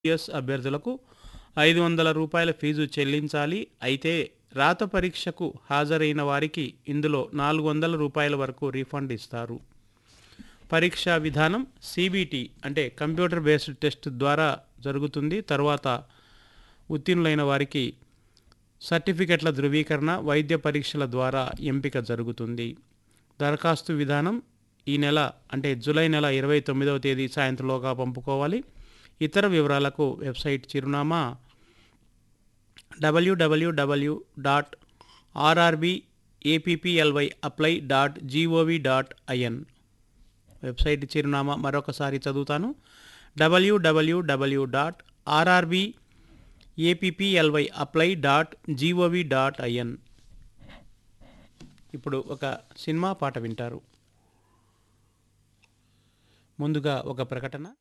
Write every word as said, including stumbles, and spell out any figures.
Yes అభ్యర్థులకు ఐదు వందల రూపాయల ఫీజు చెల్లించాలి. అయితే రాత పరీక్షకు హాజరైన వారికి ఇందులో నాలుగు వందల రూపాయల వరకు రీఫండ్ ఇస్తారు. పరీక్షా విధానం సిబిటి అంటే కంప్యూటర్ బేస్డ్ టెస్ట్ ద్వారా జరుగుతుంది. తర్వాత ఉత్తీర్ణులైన వారికి సర్టిఫికెట్ల ధృవీకరణ, వైద్య పరీక్షల ద్వారా ఎంపిక జరుగుతుంది. దరఖాస్తు విధానం ఈ నెల అంటే జూలై నెల ఇరవై తొమ్మిదవ తేదీ సాయంత్రంలోగా పంపుకోవాలి. ఇతర వివరాలకు వెబ్సైట్ చిరునామా డబ్ల్యూడబ్ల్యూడబ్ల్యూ dot RRB APPLY apply dot GOV dot IN. Website చిరునామా మరొకసారి చదువుతాను. డబ్ల్యూడబ్ల్యూడబ్ల్యూ dot RRB APPLY apply dot GOV dot IN. ఇప్పుడు ఒక సినిమా పాట వింటారు. ముందుగా ఒక ప్రకటన.